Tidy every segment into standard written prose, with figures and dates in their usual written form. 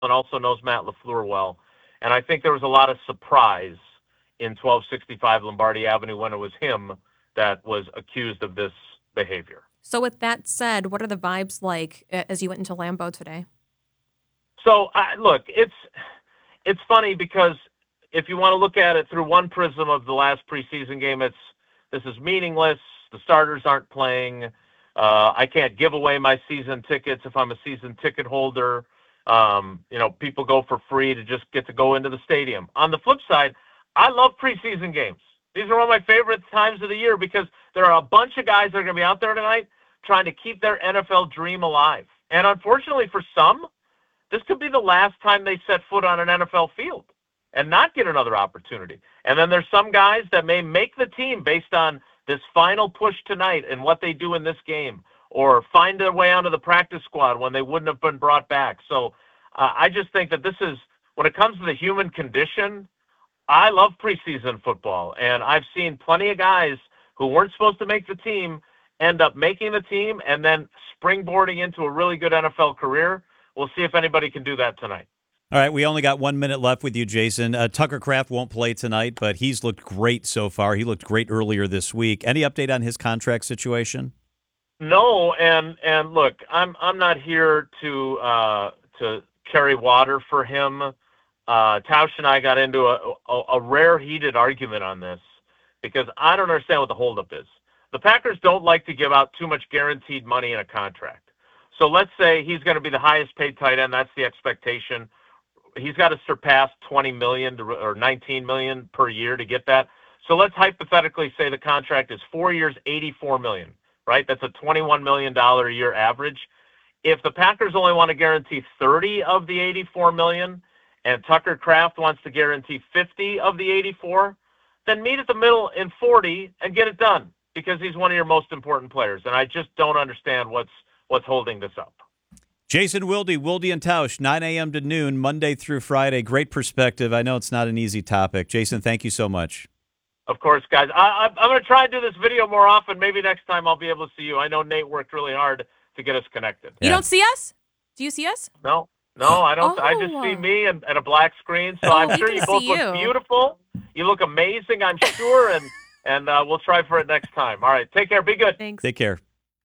and also knows Matt LaFleur well. And I think there was a lot of surprise in 1265 Lombardi Avenue when it was him that was accused of this behavior. So with that said, what are the vibes like as you went into Lambeau today? So, look, it's funny because if you want to look at it through one prism of the last preseason game, this is meaningless. The starters aren't playing. I can't give away my season tickets if I'm a season ticket holder. People go for free to just get to go into the stadium. On the flip side, I love preseason games. These are one of my favorite times of the year because there are a bunch of guys that are going to be out there tonight trying to keep their NFL dream alive. And unfortunately for some, this could be the last time they set foot on an NFL field and not get another opportunity. And then there's some guys that may make the team based on this final push tonight and what they do in this game, or find their way onto the practice squad when they wouldn't have been brought back. So I just think that this is, when it comes to the human condition, I love preseason football. And I've seen plenty of guys who weren't supposed to make the team end up making the team and then springboarding into a really good NFL career. We'll see if anybody can do that tonight. All right, we only got 1 minute left with you, Jason. Tucker Kraft won't play tonight, but he's looked great so far. He looked great earlier this week. Any update on his contract situation? No, and look, I'm not here to carry water for him. Tausch and I got into a rare heated argument on this because I don't understand what the holdup is. The Packers don't like to give out too much guaranteed money in a contract. So let's say he's going to be the highest paid tight end. That's the expectation. He's got to surpass $20 million or $19 million per year to get that. So let's hypothetically say the contract is 4 years, $84 million, right? That's a $21 million a year average. If the Packers only want to guarantee 30 of the 84 million and Tucker Kraft wants to guarantee 50 of the 84, then meet at the middle in 40 and get it done because he's one of your most important players. And I just don't understand what's holding this up. Jason Wilde and Tausch, 9 a.m. to noon, Monday through Friday. Great perspective. I know it's not an easy topic. Jason, thank you so much. Of course, guys. I'm going to try and do this video more often. Maybe next time I'll be able to see you. I know Nate worked really hard to get us connected. You don't see us? Do you see us? No, I don't. I just see me and a black screen. So I'm sure you both look beautiful. You look amazing, I'm sure, and we'll try for it next time. All right, take care. Be good. Thanks. Take care.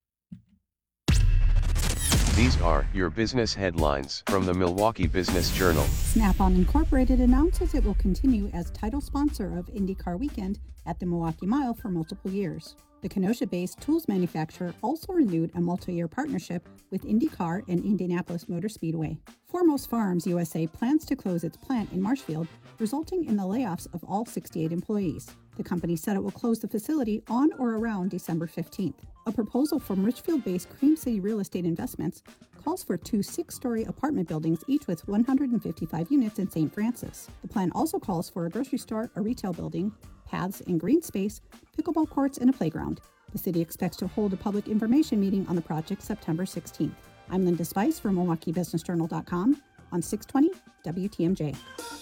These are your business headlines from the Milwaukee Business Journal. Snap-on Incorporated announces it will continue as title sponsor of IndyCar Weekend at the Milwaukee Mile for multiple years. The Kenosha-based tools manufacturer also renewed a multi-year partnership with IndyCar and Indianapolis Motor Speedway. Foremost Farms USA plans to close its plant in Marshfield, resulting in the layoffs of all 68 employees. The company said it will close the facility on or around December 15th. A proposal from Richfield-based Cream City Real Estate Investments calls for 2 6-story apartment buildings, each with 155 units in St. Francis. The plan also calls for a grocery store, a retail building, paths and green space, pickleball courts, and a playground. The city expects to hold a public information meeting on the project September 16th. I'm Linda Spice from MilwaukeeBusinessJournal.com on 620 WTMJ.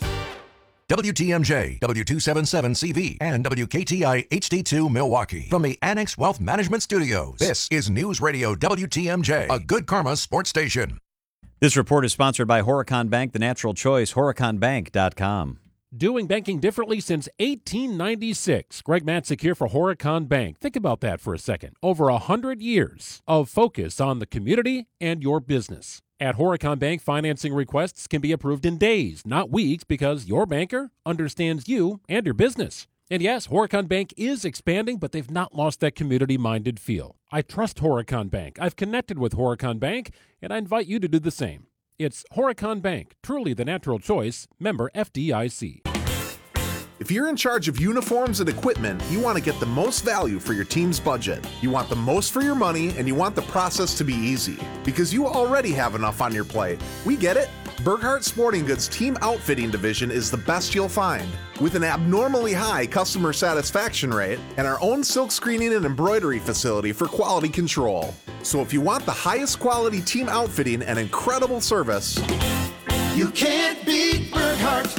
WTMJ, W277CV, and WKTI HD2 Milwaukee. From the Annex Wealth Management Studios, this is News Radio WTMJ, a Good Karma sports station. This report is sponsored by Horicon Bank, the natural choice, horiconbank.com. Doing banking differently since 1896. Greg Matzik here for Horicon Bank. Think about that for a second. Over 100 years of focus on the community and your business. At Horicon Bank, financing requests can be approved in days, not weeks, because your banker understands you and your business. And yes, Horicon Bank is expanding, but they've not lost that community-minded feel. I trust Horicon Bank. I've connected with Horicon Bank, and I invite you to do the same. It's Horicon Bank, truly the natural choice, member FDIC. If you're in charge of uniforms and equipment, you want to get the most value for your team's budget. You want the most for your money, and you want the process to be easy. Because you already have enough on your plate. We get it. Burkhart Sporting Goods Team Outfitting Division is the best you'll find. With an abnormally high customer satisfaction rate and our own silk screening and embroidery facility for quality control. So if you want the highest quality team outfitting and incredible service, you can't beat Burkhart.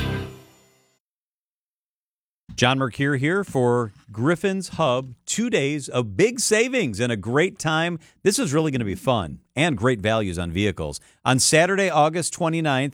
John Mercure here for Griffin's Hub. 2 days of big savings and a great time. This is really going to be fun and great values on vehicles. On Saturday, August 29th,